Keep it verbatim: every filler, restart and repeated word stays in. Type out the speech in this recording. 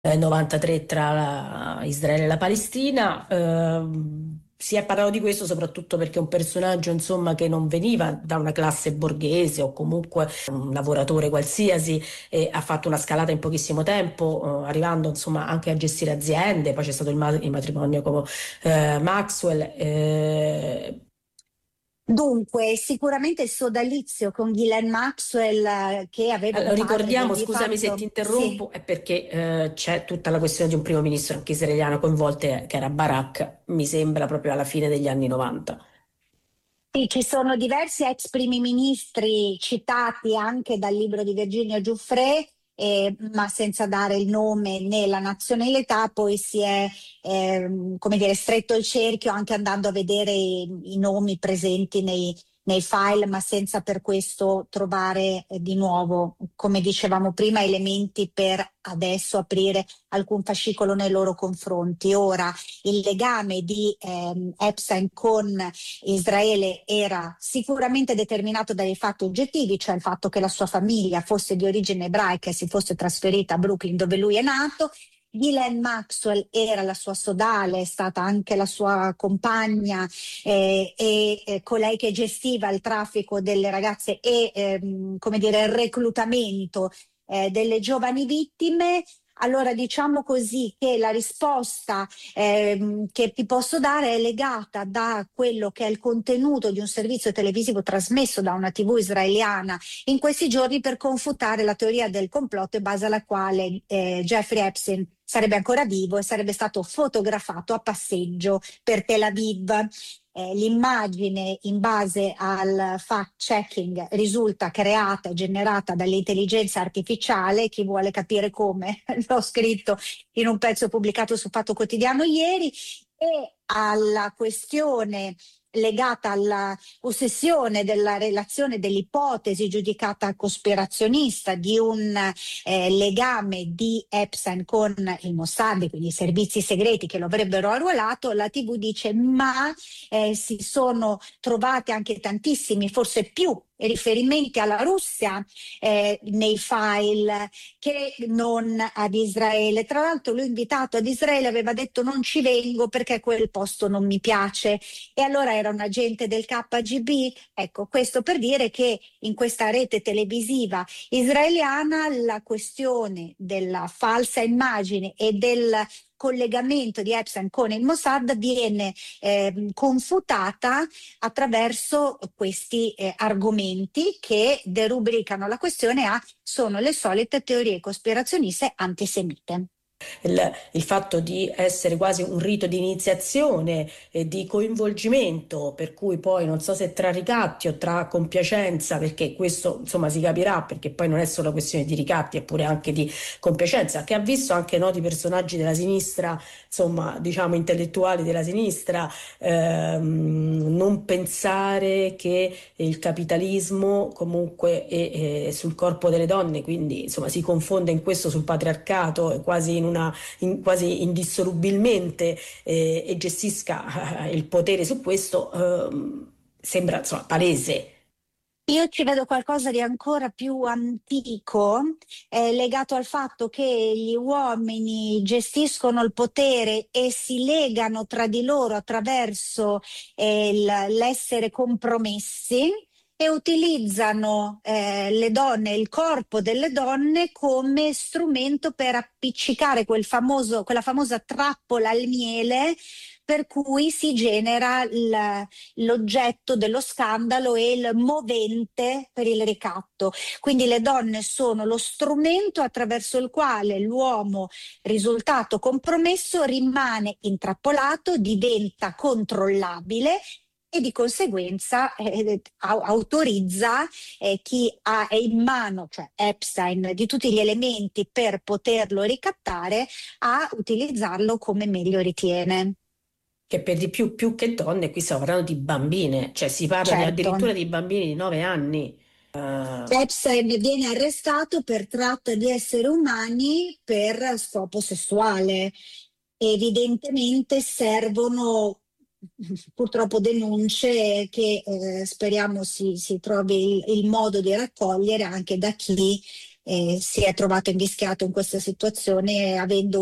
eh, novantatré tra la- Israele e la Palestina. Ehm, si è parlato di questo soprattutto perché è un personaggio, insomma, che non veniva da una classe borghese o comunque un lavoratore qualsiasi, e ha fatto una scalata in pochissimo tempo, eh, arrivando insomma anche a gestire aziende. Poi c'è stato il, ma- il matrimonio con eh, Maxwell. eh, Dunque, sicuramente il sodalizio con Ghislaine Maxwell, eh, che aveva un Allora, padre che ricordiamo, di scusami se ti fatto, sì. interrompo, è perché eh, c'è tutta la questione di un primo ministro anche israeliano coinvolto, eh, che era Barak, mi sembra proprio alla fine degli anni novanta. Sì, ci sono diversi ex primi ministri citati anche dal libro di Virginia Giuffre, eh, ma senza dare il nome né la nazionalità. Poi si è, ehm, come dire, stretto il cerchio anche andando a vedere i, i nomi presenti nei, nei file, ma senza per questo trovare eh, di nuovo, come dicevamo prima, elementi per adesso aprire alcun fascicolo nei loro confronti. Ora, il legame di ehm, Epstein con Israele era sicuramente determinato dai fatti oggettivi, cioè il fatto che la sua famiglia fosse di origine ebraica e si fosse trasferita a Brooklyn dove lui è nato. Ghislaine Maxwell era la sua sodale, è stata anche la sua compagna, eh, e eh, colei che gestiva il traffico delle ragazze e ehm, come dire, il reclutamento eh, delle giovani vittime. Allora diciamo così che la risposta ehm, che ti posso dare è legata da quello che è il contenuto di un servizio televisivo trasmesso da una tivù israeliana in questi giorni per confutare la teoria del complotto in base alla quale eh, Jeffrey Epstein sarebbe ancora vivo e sarebbe stato fotografato a passeggio per Tel Aviv. Eh, l'immagine in base al fact checking risulta creata e generata dall'intelligenza artificiale. Chi vuole capire come l'ho scritto in un pezzo pubblicato su Fatto Quotidiano ieri. E alla questione legata alla ossessione della relazione dell'ipotesi giudicata cospirazionista di un eh, legame di Epstein con il Mossad, quindi i servizi segreti che lo avrebbero arruolato, la tivù dice ma eh, si sono trovati anche tantissimi, forse più riferimenti alla Russia eh, nei file che non ad Israele. Tra l'altro lui invitato ad Israele aveva detto non ci vengo perché quel posto non mi piace, e allora era un agente del K G B. Ecco, questo per dire che in questa rete televisiva israeliana la questione della falsa immagine e del collegamento di Epstein con il Mossad viene eh, confutata attraverso questi eh, argomenti che derubricano la questione a sono le solite teorie cospirazioniste antisemite. il, il fatto di essere quasi un rito di iniziazione e di coinvolgimento, per cui poi non so se tra ricatti o tra compiacenza, perché questo insomma si capirà, perché poi non è solo una questione di ricatti, è pure anche di compiacenza, che ha visto anche noti personaggi della sinistra, insomma, diciamo intellettuali della sinistra, ehm, non pensare che il capitalismo comunque è, è sul corpo delle donne, quindi insomma si confonde in questo sul patriarcato, quasi in una in, quasi indissolubilmente, eh, e gestisca eh, il potere su questo, eh, sembra insomma palese. Io ci vedo qualcosa di ancora più antico, eh, legato al fatto che gli uomini gestiscono il potere e si legano tra di loro attraverso eh, il- l'essere compromessi e utilizzano eh, le donne, il corpo delle donne come strumento per appiccicare quel famoso, quella famosa trappola al miele per cui si genera il- l'oggetto dello scandalo e il movente per il ricatto. Quindi le donne sono lo strumento attraverso il quale l'uomo risultato compromesso rimane intrappolato, diventa controllabile e di conseguenza eh, au- autorizza eh, chi ha è in mano, cioè Epstein, di tutti gli elementi per poterlo ricattare, a utilizzarlo come meglio ritiene. Che per di più, più che donne, qui stiamo parlando di bambine, cioè si parla di, Certo. addirittura di bambini di nove anni. Eh, Epstein viene arrestato per tratta di esseri umani per scopo sessuale. Evidentemente servono purtroppo denunce che eh, speriamo si, si trovi il, il modo di raccogliere anche da chi eh, si è trovato invischiato in questa situazione avendo